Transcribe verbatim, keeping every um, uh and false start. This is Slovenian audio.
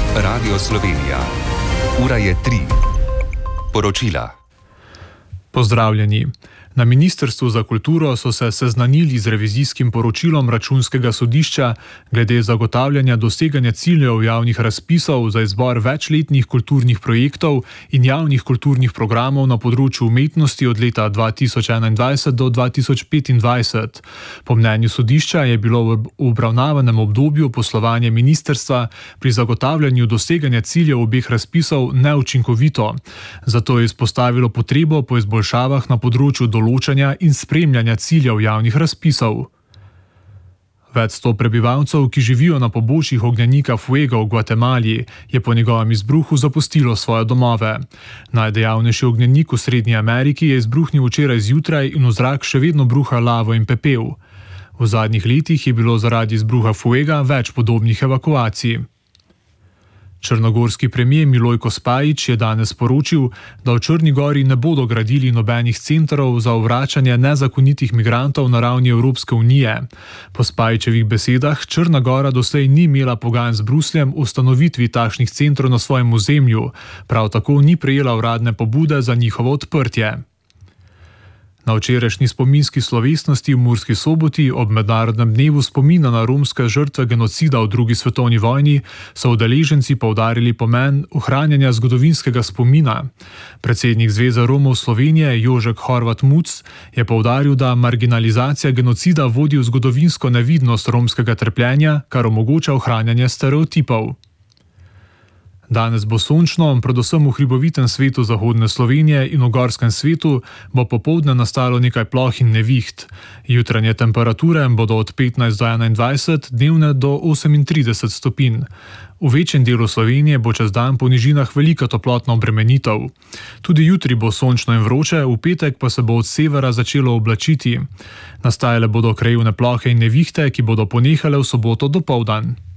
Radio Slovenija. Ura je tri. Poročila. Pozdravljeni. Na Ministrstvu za kulturo so se seznanili z revizijskim poročilom Računskega sodišča glede zagotavljanja doseganja ciljev javnih razpisov za izbor večletnih kulturnih projektov in javnih kulturnih programov na področju umetnosti od leta dva tisoč enaindvajset do dva tisoč petindvajset. Po mnenju sodišča je bilo v obravnavanem obdobju poslovanje ministrstva pri zagotavljanju doseganja ciljev obeh razpisov neučinkovito. Zato je izpostavilo potrebo po izboljšavah na področju določanja in spremljanja ciljev javnih razpisov. Več sto prebivalcev, ki živijo na pobočjih ognjenika Fuego v Gvatemali, je po njegovem izbruhu zapustilo svoje domove. Najdejavnejši ognjenik v Srednji Ameriki je izbruhnil včeraj zjutraj in v zrak še vedno bruha lavo in pepel. V zadnjih letih je bilo zaradi izbruha Fuega več podobnih evakuacij. Črnogorski premijer Milojko Spajić je danes sporočil, da v Črni gori ne bodo gradili nobenih centrov za vračanje nezakonitih migrantov na ravni Evropske unije. Po Spajićevih besedah Črna gora doslej ni imela pogajanj z Brusljem o ustanovitvi takšnih centrov na svojem ozemlju, prav tako ni prejela uradne pobude za njihovo odprtje. Na včerajšnji spominski slovesnosti v Murski Soboti ob mednarodnem dnevu spomina na romske žrtve genocida v drugi svetovni vojni so udeleženci poudarili pomen ohranjanja zgodovinskega spomina. Predsednik Zveze Romov Slovenije Jožek Horvat Muc je poudaril, da marginalizacija genocida vodi v zgodovinsko nevidnost romskega trpljenja, kar omogoča ohranjanje stereotipov. Danes bo sončno, predvsem v hribovitem svetu zahodne Slovenije in v gorskem svetu bo popoldne nastalo nekaj ploh in neviht. Jutranje temperature bodo od petnajst do enaindvajset, dnevne do osemintrideset stopinj. V večjem delu Slovenije bo čez dan po nižinah velika toplotna obremenitev. Tudi jutri bo sončno in vroče, v petek pa se bo od severa začelo oblačiti. Nastajale bodo krajevne plohe in nevihte, ki bodo ponehale v soboto dopoldan.